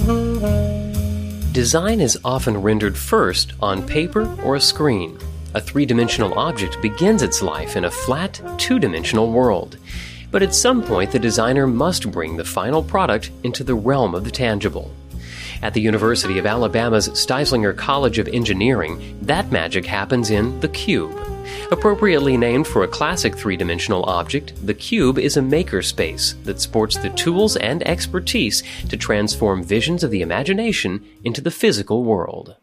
Design is often rendered first on paper or a screen. A three-dimensional object begins its life in a flat, two-dimensional world. But at some point, the designer must bring the final product into the realm of the tangible. At the University of Alabama's Steislinger College of Engineering, that magic happens in the cube. Appropriately named for a classic three-dimensional object, the cube is a makerspace that sports the tools and expertise to transform visions of the imagination into the physical world.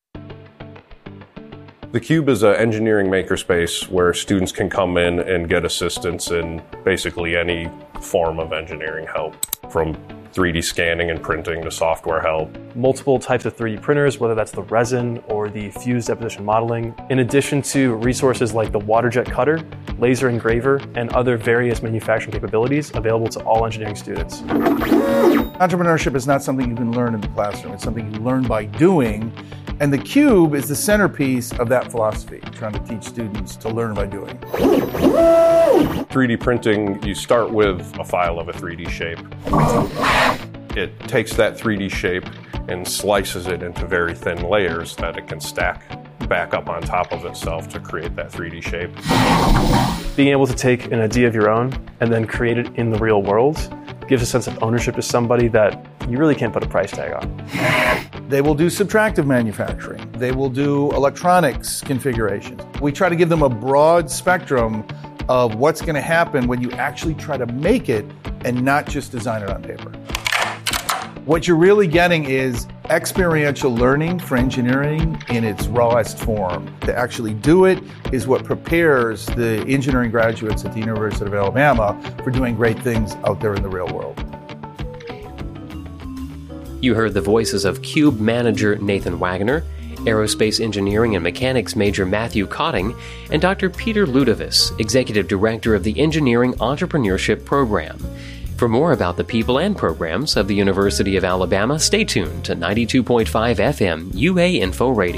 The Cube is an engineering makerspace where students can come in and get assistance in basically any form of engineering help, from 3D scanning and printing to software help. Multiple types of 3D printers, whether that's the resin or the fused deposition modeling, in addition to resources like the waterjet cutter, laser engraver, and other various manufacturing capabilities available to all engineering students. Entrepreneurship is not something you can learn in the classroom. It's something you learn by doing. And the Cube is the centerpiece of that philosophy, trying to teach students to learn by doing. 3D printing, you start with a file of a 3D shape. It takes that 3D shape and slices it into very thin layers that it can stack back up on top of itself to create that 3D shape. Being able to take an idea of your own and then create it in the real world gives a sense of ownership to somebody that you really can't put a price tag on. They will do subtractive manufacturing. They will do electronics configurations. We try to give them a broad spectrum of what's going to happen when you actually try to make it and not just design it on paper. What you're really getting is experiential learning for engineering in its rawest form. To actually do it is what prepares the engineering graduates at the University of Alabama for doing great things out there in the real world. You heard the voices of Cube manager Nathan Wagner, Aerospace Engineering and Mechanics major Matthew Cotting, and Dr. Peter Ludovis, Executive Director of the Engineering Entrepreneurship Program. For more about the people and programs of the University of Alabama, stay tuned to 92.5 FM UA Info Radio.